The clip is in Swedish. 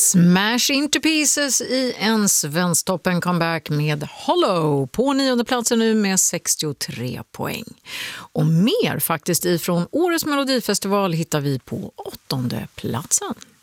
Smash into pieces i en Svensktoppen comeback med Hollow på 9:e platsen nu med 63 poäng. Och mer faktiskt ifrån årets Melodifestival hittar vi på 8:e platsen.